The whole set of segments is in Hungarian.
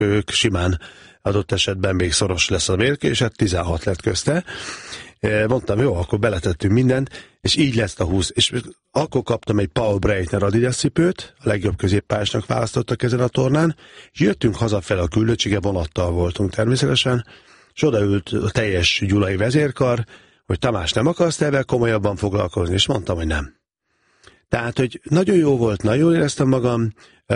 ők simán adott esetben még szoros lesz a mérkőzés, hát 16 lett közte. Mondtam, jó, akkor beletettünk mindent, és így lesz a 20. És akkor kaptam egy Paul Breitner Adidas cipőt, a legjobb középpályásnak választottak ezen a tornán, és jöttünk hazafele a küldöttsége, vonattal voltunk természetesen, és odaült a teljes gyulai vezérkar, hogy Tamás, nem akarsz ebben komolyabban foglalkozni? És mondtam, hogy nem. Tehát, hogy nagyon jó volt, nagyon jól éreztem magam,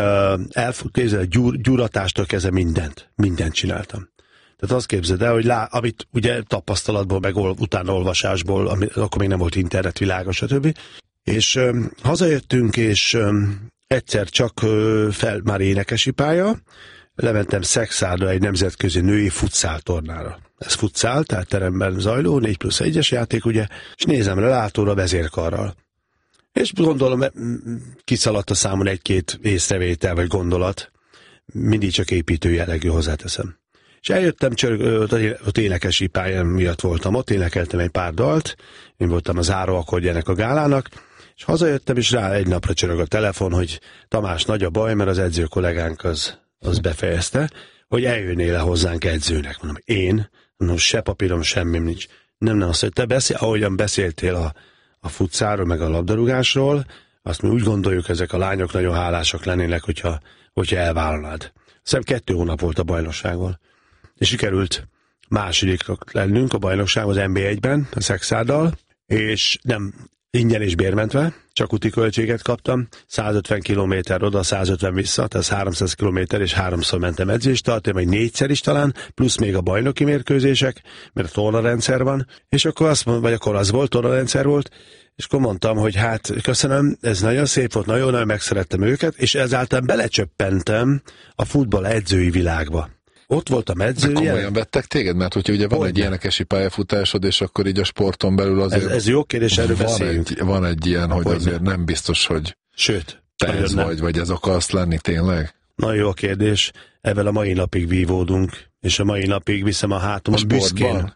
gyúratástól kezdve mindent csináltam. Tehát azt képzeld el, hogy amit ugye tapasztalatból, meg utánolvasásból, akkor még nem volt internet világa, stb. És hazajöttünk, és egyszer csak már énekesi pálya, lementem Szexárdra egy nemzetközi női futszál tornára. Ez futszál, tehát teremben zajló, 4+1-es játék, ugye, és nézem le látóra vezérkarral. És gondolom, kiszaladt a számon egy-két észrevétel vagy gondolat, mindig csak építő jellegű, hozzáteszem. És eljöttem, ott énekesi pályán miatt voltam ott, énekeltem egy pár dalt, én voltam a záróakkordjának a gálának, és hazajöttem, és rá egy napra csörög a telefon, hogy Tamás, nagy a baj, mert az edző kollégánk az befejezte, hogy eljönnél le hozzánk edzőnek. Mondom, én? Mondom, se papírom, semmim nincs. Nem, azt mondja, te ahogyan beszéltél a futszálról, meg a labdarúgásról, azt mi úgy gondoljuk, ezek a lányok nagyon hálásak lennének, hogyha elvállalnád. Szerintem 2 hónap volt a bajnokságon. És sikerült másodikak lennünk a bajnokság az NB1-ben, a Szexárdal, és nem ingyen és bérmentve, csak úti költséget kaptam, 150 kilométer oda, 150 vissza, tehát 300 kilométer, és 3-szor mentem edzést tartani, vagy 4-szer is talán, plusz még a bajnoki mérkőzések, mert a tornarendszer van, és akkor az volt, tornarendszer volt, és akkor mondtam, hogy hát köszönöm, ez nagyon szép volt, nagyon megszerettem őket, és ezáltal belecsöppentem a futball edzői világba. Ott voltam edzője. De komolyan vettek téged? Mert hogyha ugye van egy énekesi pályafutásod, és akkor így a sporton belül azért... Ez jó kérdés, erről beszéljünk. Van egy ilyen, hogy azért nem biztos, hogy sőt, te ez vagy ez akarsz lenni tényleg? Nagyon jó kérdés. Ezzel a mai napig vívódunk, és a mai napig viszem a hátamon büszkén.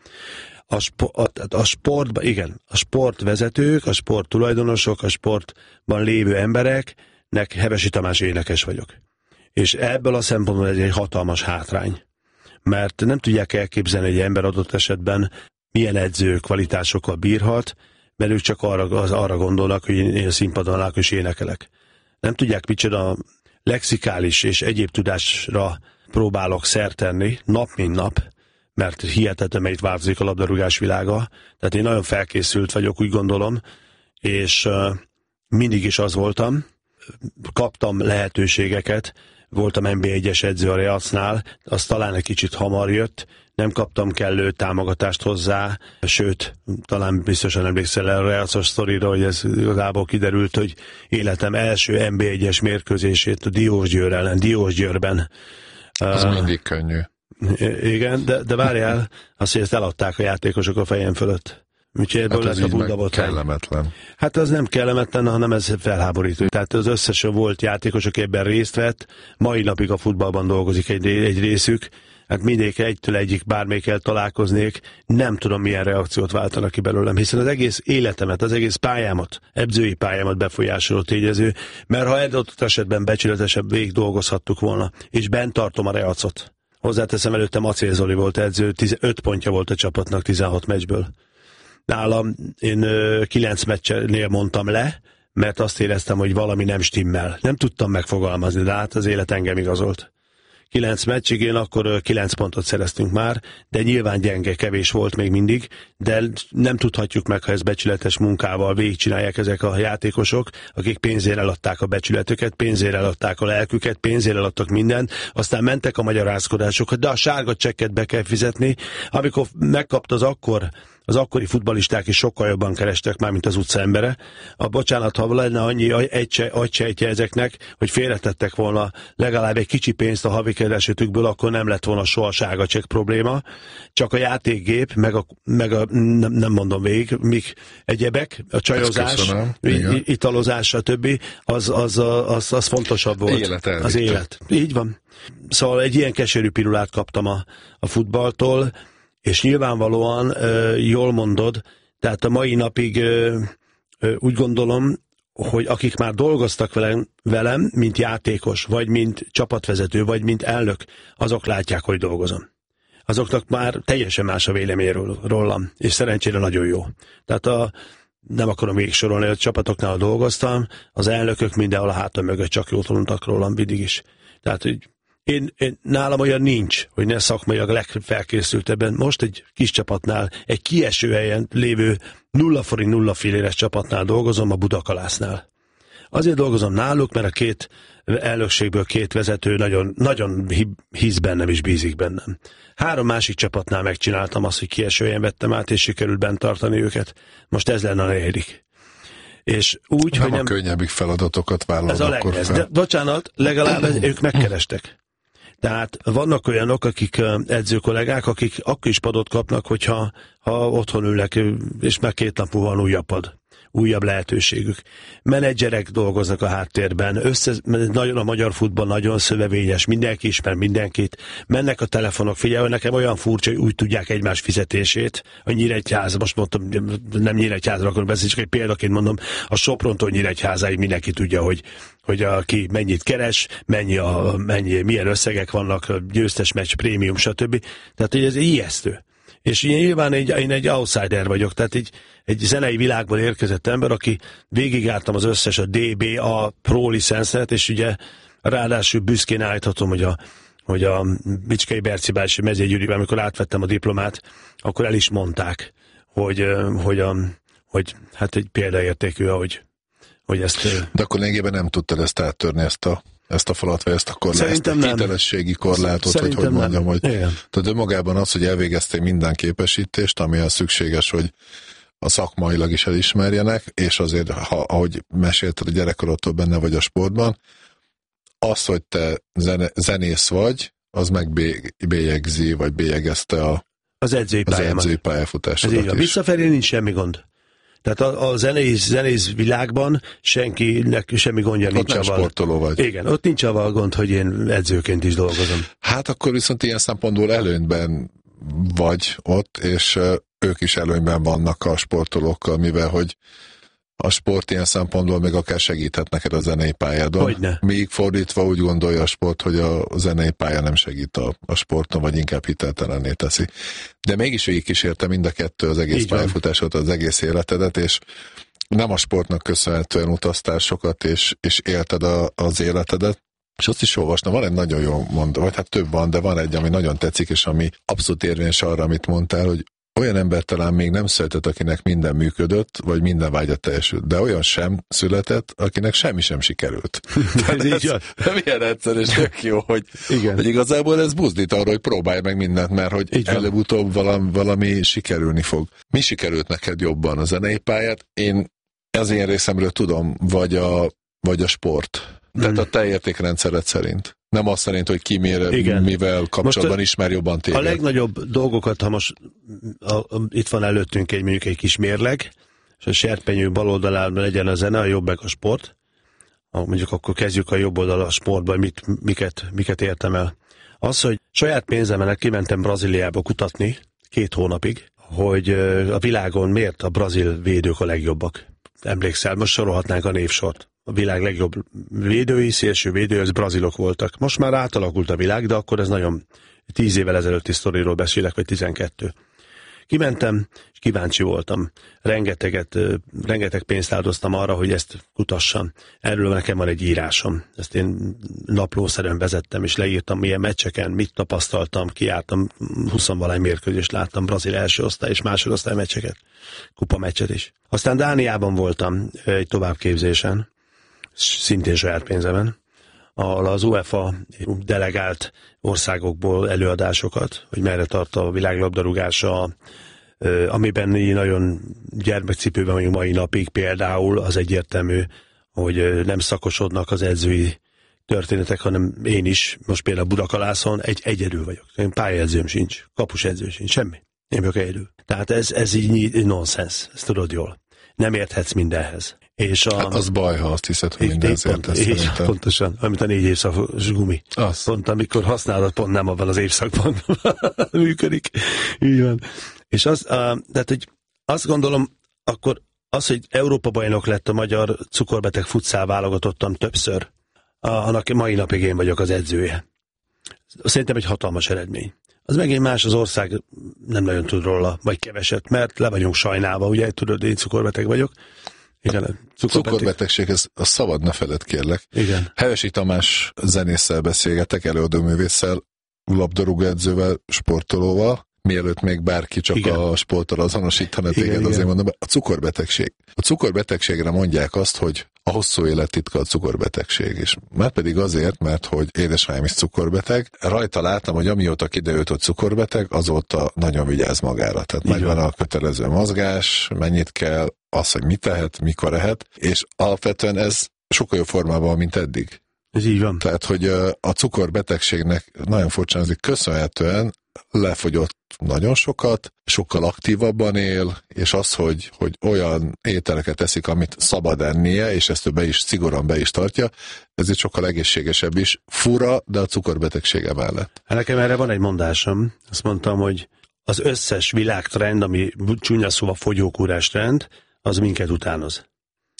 A sportban, igen, a sportvezetők, a sporttulajdonosok, a sportban lévő embereknek Hevesi Tamás énekes vagyok. És ebből a szempontból ez egy hatalmas hátrány. Mert nem tudják elképzelni, hogy egy ember adott esetben milyen edző kvalitásokkal bírhat, mert ők csak arra gondolnak, hogy én a színpadon állok és énekelek. Nem tudják, micsoda lexikális és egyéb tudásra próbálok szert tenni, nap mint nap, mert hihetetlen, mert változik a labdarúgás világa. Tehát én nagyon felkészült vagyok, úgy gondolom, és mindig is az voltam. Kaptam lehetőségeket, voltam NB1-es edző a Reacnál, az talán egy kicsit hamar jött, nem kaptam kellő támogatást hozzá, sőt, talán biztosan emlékszel el a Reacos sztorira, hogy ez igazából kiderült, hogy életem első NB1-es mérkőzését a Diósgyőr ellen, Diósgyőrben. Az mindig könnyű. Igen, de várjál, azt, hogy ezt eladták a játékosok a fejem fölött. Úgyhogy ebből lesz a Budabotrány. Kellemetlen. Hát az nem kellemetlen, hanem ez felháborító. Tehát az összes volt játékosok ebben részt vett, mai napig a futballban dolgozik egy részük, hát mindegyik egyik bármelyikkel találkoznék, nem tudom milyen reakciót váltanak ki belőlem, hiszen az egész életemet, az egész pályámat, edzői pályámat befolyásoló tényező, mert ha adott esetben becsületesebb végig dolgozhattuk volna, és bent tartom a Reacot. Hozzáteszem, előtte Macél Zoli volt edző, 5 pontja volt a csapatnak 16 meccsből. Nálam én 9 meccsnél mondtam le, mert azt éreztem, hogy valami nem stimmel. Nem tudtam megfogalmazni, de hát az élet engem igazolt. 9 meccsig, én akkor 9 pontot szereztünk már, de nyilván gyenge, kevés volt még mindig, de nem tudhatjuk meg, ha ezt becsületes munkával végigcsinálják ezek a játékosok, akik pénzért eladták a becsületüket, pénzért eladták a lelküket, pénzért eladtak mindent, aztán mentek a magyarázkodásokat, de a sárga csekket be kell fizetni. Amikor megkapta az akkori futballisták is sokkal jobban kerestek már, mint az utca embere. Bocsánat, ha lenne annyi agysejtje ezeknek, hogy félretettek volna legalább egy kicsi pénzt a havi keresetükből, akkor nem lett volna soha sárga csekk probléma. Csak a játékgép, nem mondom végig, míg egyebek, a csajozás, italozás, stb. Az fontosabb volt. Az élet. Így van. Szóval egy ilyen keserű pirulát kaptam a futballtól, és nyilvánvalóan jól mondod, tehát a mai napig úgy gondolom, hogy akik már dolgoztak velem, mint játékos, vagy mint csapatvezető, vagy mint elnök, azok látják, hogy dolgozom. Azoknak már teljesen más a vélemény rólam, és szerencsére nagyon jó. Tehát nem akarom még sorolni, hogy csapatoknál dolgoztam, az elnökök mindenhol a hátam mögött csak jót mondtak rólam mindig is. Tehát, hogy én nálam olyan nincs, hogy ne szakmailag legfelkészültebben. Most egy kis csapatnál, egy kieső helyen lévő 0 forint 0 filléres csapatnál dolgozom, a Budakalásznál. Azért dolgozom náluk, mert a 2 elnökségből 2 vezető nagyon, nagyon hisz bennem és bízik bennem. 3 másik csapatnál megcsináltam azt, hogy kieső helyen vettem át, és sikerült bent tartani őket. Most ez lenne a 4. És úgy, nem hogy nem a könnyebbik feladatokat vállalod ez a akkor fel. De bocsánat, legalább ők megkerestek. Tehát vannak olyanok, akik edzőkollégák, akik akkor is padot kapnak, hogyha otthon ülnek, és meg 2 nap múlva van újabb pad, újabb lehetőségük. Menedzserek dolgoznak a háttérben, nagyon a magyar futball nagyon szövevényes, mindenki ismer mindenkit, mennek a telefonok, figyelj, nekem olyan furcsa, hogy úgy tudják egymás fizetését, a Nyíregyháza, most mondtam, nem Nyíregyházra akarok beszélni, csak egy példaként mondom, a Soprontól Nyíregyházáig mindenki tudja, hogy ki mennyit keres, milyen összegek vannak, győztes meccs, prémium, stb. Tehát ez ijesztő. És nyilván én egy outsider vagyok, tehát egy zenei világból érkezett ember, aki végigjártam az összes a DBA Pro licenszet, és ugye ráadásul büszkén állíthatom, hogy a Bicskei Berciben és Megyei Gyuriben, amikor átvettem a diplomát, akkor el is mondták, hogy hát egy példaértékű, hogy ezt... De akkor lényegében nem tudtad ezt áttörni, ezt a falat, vagy ezt a korlátot, a hitelességi korlátot, szerintem hogy mondjam, hogy tehát önmagában az, hogy elvégezték minden képesítést, ami az szükséges, hogy a szakmailag is elismerjenek, és azért, ahogy mesélted, a gyerekkorodtól benne vagy a sportban, az, hogy te zenész vagy, az megbélyegzi, vagy bélyegezte az edzői pályafutásodat is. Visszafelé nincs semmi gond. Tehát a zenész világban senkinek semmi gondja nincs. Ott nem sportoló vagy. Igen, ott nincs avval gond, hogy én edzőként is dolgozom. Hát akkor viszont ilyen szempontból előnyben vagy ott, és ők is előnyben vannak a sportolókkal, mivel hogy a sport ilyen szempontból még akár segíthet neked a zenei pályádon. Hogyne. Míg fordítva úgy gondolja a sport, hogy a zenei pálya nem segít a sporton, vagy inkább hiteltelenné teszi. De mégis végigkísérte mind a kettő az egész pályafutásot, az egész életedet, és nem a sportnak köszönhetően utaztál sokat, és élted az életedet. És azt is olvastam, van egy nagyon jó mondó, vagy hát több van, de van egy, ami nagyon tetszik, és ami abszolút érvényes arra, amit mondtál, hogy olyan ember talán még nem született, akinek minden működött, vagy minden vágya teljesült, de olyan sem született, akinek semmi sem sikerült. Ez így milyen egyszer, és tök jó, hogy igazából ez buzdít arra, hogy próbálj meg mindent, mert hogy előbb-utóbb valami sikerülni fog. Mi sikerült neked jobban, a zenei pályát? Én az én részemről tudom, vagy a sport. Tehát a te értékrendszered szerint. Nem azt szerint, hogy ki mivel kapcsolatban ismer jobban téged. A legnagyobb dolgokat, ha most itt van előttünk mondjuk egy kis mérleg, és a serpenyő bal oldalán legyen a zene, a jobb meg a sport. Mondjuk akkor kezdjük a jobb oldal a sportban, miket értem el. Az, hogy saját pénzemmel kimentem Brazíliába kutatni 2 hónapig, hogy a világon miért a brazil védők a legjobbak. Emlékszel, most sorolhatnánk a névsort. A világ legjobb védői, szélső védői, az brazilok voltak. Most már átalakult a világ, de akkor ez nagyon 10 évvel ezelőtti sztoriról beszélek, vagy 12. Kimentem, és kíváncsi voltam. Rengeteg pénzt áldoztam arra, hogy ezt kutassam. Erről nekem van egy írásom. Ezt én naplószerűen vezettem, és leírtam, milyen meccseken, mit tapasztaltam, kijártam 20-valány mérkőzést, láttam brazil első osztály és másodosztály meccseket, kupa meccset is. Aztán Dániában voltam egy továbbképzésen, szintén saját pénzemen, ahol az UEFA delegált országokból előadásokat, hogy merre tart a világlabdarúgása, amiben nagyon gyermekcipőben vagyunk mai napig például, az egyértelmű, hogy nem szakosodnak az edzői történetek, hanem én is, most például Budakalászon egyedül vagyok. Én pályaedzőm sincs, kapusedzőm sincs, semmi. Én vagyok egyedül. Tehát ez így nonsens, ezt tudod jól. Nem érthetsz mindenhez. És hát az baj, ha azt hiszed, hogy mindenhez értesz. Pontosan, amit a 4 évszakos gumi. Pont amikor használod, pont nem abban az évszakban működik. Így van. És tehát, hogy azt gondolom, akkor Az, hogy Európa-bajnok lett a magyar cukorbeteg futszál válogatottam többször, annak mai napig én vagyok az edzője. Szerintem egy hatalmas eredmény. Az megint más, az ország nem nagyon tud róla, vagy keveset, mert le vagyunk sajnálva, ugye, tudod, én cukorbeteg vagyok. Igen, cukorbetegség, ez szabad, ne feled, kérlek. Igen. Hevesi Tamás zenésszel beszélgetek, előadóművésszel, labdarúgóedzővel, sportolóval, mielőtt még bárki csak a sporttal azonosítana téged, azért mondom, a cukorbetegség. A cukorbetegségre mondják azt, hogy a hosszú élet titka a cukorbetegség, és már pedig azért, mert hogy édesanyám is cukorbeteg, rajta láttam, hogy amióta kiderült, hogy cukorbeteg, azóta nagyon vigyáz magára. Tehát megvan a kötelező mozgás, mennyit kell, az, hogy mit tehet, mikor ehet, és alapvetően ez sokkal jobb formában, mint eddig. Ez így van. Tehát, hogy a cukorbetegségnek nagyon furcsán azért köszönhetően lefogyott nagyon sokat, sokkal aktívabban él, és az, hogy olyan ételeket eszik, amit szabad ennie, és ezt ő szigorúan be is tartja, ezért sokkal egészségesebb is. Fura, de a cukorbetegsége mellett. Nekem erre van egy mondásom. Azt mondtam, hogy az összes világtrend, ami csúnya szóval fogyókúrás trend, az minket utánoz.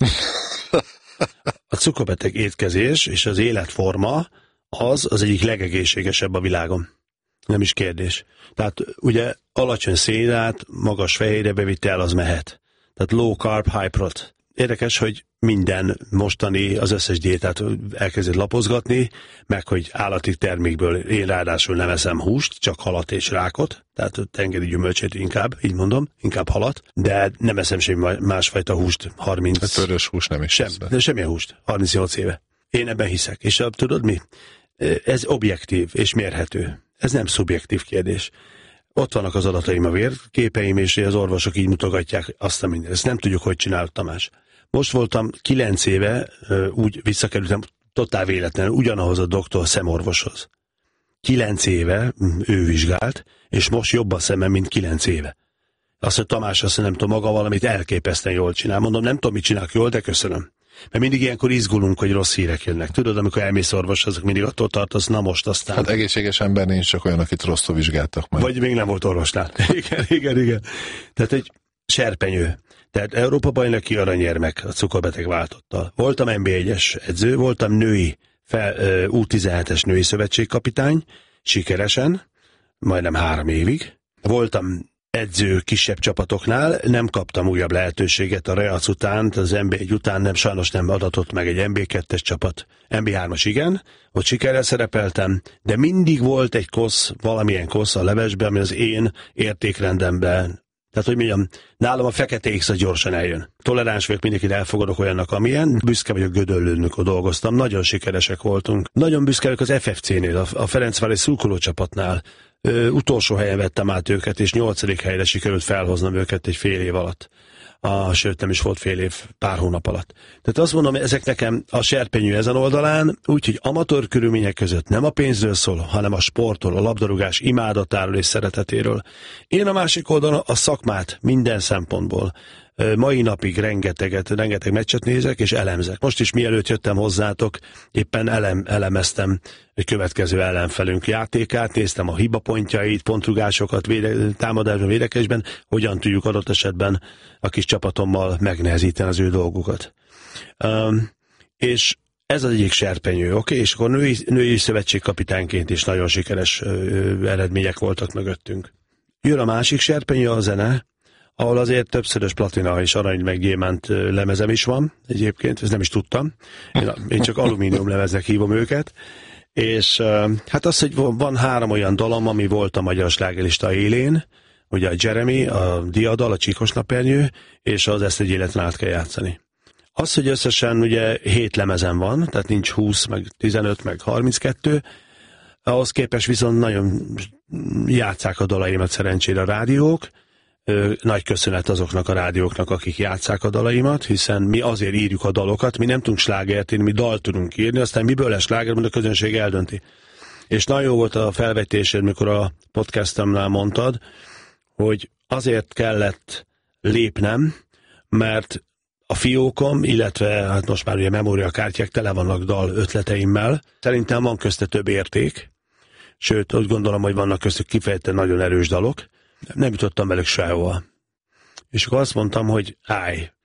A cukorbeteg étkezés és az életforma az egyik legegészségesebb a világon. Nem is kérdés. Tehát ugye alacsony szénhidrát, magas fehérjebevitel az mehet. Tehát low carb, high prot. Érdekes, hogy minden mostani, az összes diétát elkezdett lapozgatni, meg hogy állati termékből én ráadásul nem eszem húst, csak halat és rákot, tehát tengeri gyümölcsét inkább, így mondom, inkább halat, de nem eszem semmi másfajta húst 30... A törös húst nem is de semmilyen húst, 38 éve. Én ebben hiszek. És tudod mi? Ez objektív és mérhető. Ez nem szubjektív kérdés. Ott vannak az adataim, a vérképeim, és az orvosok így mutogatják azt a mindent. Ezt nem tudjuk, hogy csinálott Tamás. Most voltam 9 éve, úgy visszakerültem, totál véletlenül, ugyanahoz a doktor szemorvoshoz. 9 éve ő vizsgált, és most jobb a szemem, mint 9 éve. Azt, hogy Tamás azt nem tudom, maga valamit elképesztően jól csinál. Mondom, nem tudom, mit csinálok jól, de köszönöm. Mert mindig ilyenkor izgulunk, hogy rossz hírek jönnek. Tudod, amikor elmész orvoshoz, azok mindig attól tartasz, na most aztán. Hát egészséges ember nincs, csak olyan, akit rosszul vizsgáltak meg. Vagy még nem volt orvosnál. Igen. Tehát egy serpenyő. Tehát Európa-bajnoki aranyérmek a cukorbeteg váltottal. Voltam NB1-es edző, voltam U17-es női szövetségkapitány, sikeresen, majdnem 3 évig. Voltam edző kisebb csapatoknál, nem kaptam újabb lehetőséget a Reac után, az NB1 után sajnos nem adatott meg egy NB2-es csapat. NB3-as igen, ott sikerrel szerepeltem, de mindig volt egy kosz, valamilyen kosz a levesben, ami az én értékrendemben. Tehát, hogy mondjam, nálam a fekete X gyorsan eljön. Toleráns vagyok, mindenkit elfogadok olyannak, amilyen. Büszke vagyok, Gödöllőnök, dolgoztam, nagyon sikeresek voltunk. Nagyon büszke vagyok az FFC-nél, a Ferencváros szurkolócsapatnál. Utolsó helyen vettem át őket, és 8. helyre sikerült felhoznom őket egy fél év alatt. Sőt, nem is volt fél év, pár hónap alatt. Tehát azt mondom, ezek nekem a serpenyő ezen oldalán, úgyhogy amatőr körülmények között nem a pénzről szól, hanem a sportról, a labdarúgás imádatáról és szeretetéről. Én a másik oldalon a szakmát minden szempontból. Mai napig rengeteg meccset nézek és elemzek. Most is mielőtt jöttem hozzátok, éppen elemeztem egy következő ellenfelünk játékát, néztem a hibapontjait, pontrugásokat támadásban, védekezésben, hogyan tudjuk adott esetben a kis csapatommal megnehezíteni az ő dolgukat. És ez az egyik serpenyő, oké? És akkor női szövetségkapitányként is nagyon sikeres eredmények voltak mögöttünk. Jön a másik serpenyő, a zene, ahol azért többszörös platina és arany meg gyémánt lemezem is van, egyébként, ezt nem is tudtam. Én csak alumínium lemeznek hívom őket. És hát az, hogy van 3 olyan dalom, ami volt a magyar slágerlista élén, ugye a Jeremy, a Diadal, a Csíkos napernyő, és az Ezt egy életen át kell játszani. Az, hogy összesen ugye 7 lemezem van, tehát nincs 20, meg 15, meg 32, ahhoz képest viszont nagyon játsszák a dalaimat szerencsére a rádiók. Nagy köszönet azoknak a rádióknak, akik játsszák a dalaimat, hiszen mi azért írjuk a dalokat, mi nem tudunk slágert írni, mi dalt tudunk írni, aztán miből lesz sláger, mert a közönség eldönti. És nagyon jó volt a felvetésed, mikor a podcastomnál mondtad, hogy azért kellett lépnem, mert a fiókom, illetve hát most már ugye memóriakártyák tele vannak dal ötleteimmel. Szerintem van közte több érték, sőt, úgy gondolom, hogy vannak köztük kifejezetten nagyon erős dalok. Nem jutottam velük sehova. És akkor azt mondtam, hogy állj,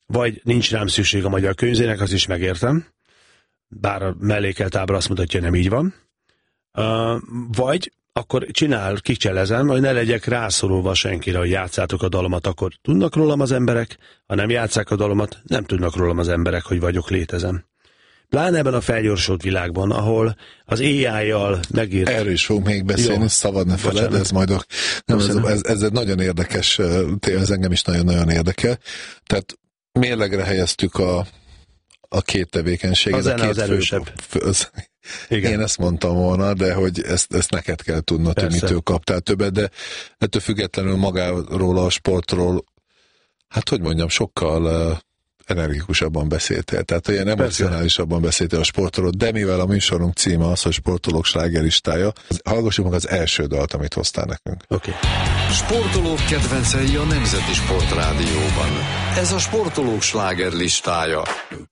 vagy nincs rám szükség a magyar könyvzének, azt is megértem, bár a mellékelt ábra azt mutatja, nem így van. Vagy akkor kicselezem, hogy ne legyek rászorulva senkire, hogy játszátok a dalomat, akkor tudnak rólam az emberek, ha nem játsszák a dalomat, nem tudnak rólam az emberek, hogy vagyok, létezem. Pláne ebben a felgyorsult világban, ahol az AI-jal megírt... Erről is fogunk még beszélni, szabad ne feled, ez majd ez egy nagyon érdekes, ez engem is nagyon-nagyon érdekel. Tehát mérlegre helyeztük a két tevékenységet. A zene az erősebb. Én ezt mondtam volna, de hogy ezt neked kell tudnod, hogy mitől kaptál többet, de ettől függetlenül magáról a sportról, hát hogy mondjam, sokkal energikusabban beszéltél. Tehát olyan emocionálisabban beszéltél a sportolót, de mivel a műsorunk címe az, hogy Sportolók slágerlistája, hallgassuk meg az első dalt, amit hoztál nekünk. Oké. Sportolók kedvencei a Nemzeti Sportrádióban. Ez a Sportolók slágerlistája.